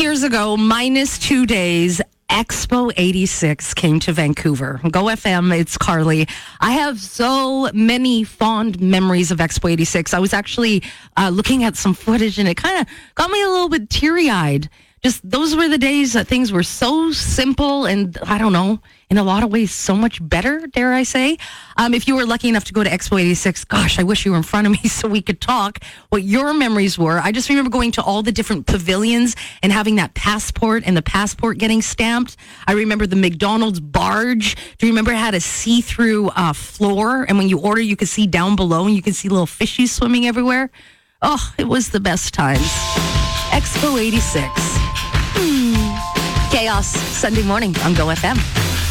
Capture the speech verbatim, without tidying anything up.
years ago, minus two days, Expo eighty-six came to Vancouver. Go F M, it's Carly. I have so many fond memories of Expo eighty-six. I was actually uh, looking at some footage and it kind of got me a little bit teary-eyed. Just those were the days that things were so simple and, I don't know, in a lot of ways so much better, dare I say. Um, if you were lucky enough to go to Expo eighty-six, gosh, I wish you were in front of me so we could talk what your memories were. I just remember going to all the different pavilions and having that passport and the passport getting stamped. I remember the McDonald's barge. Do you remember it had a see-through uh, floor? And when you order, you could see down below and you could see little fishies swimming everywhere. Oh, it was the best times. Expo eighty-six. Hmm. Chaos Sunday morning on Go F M.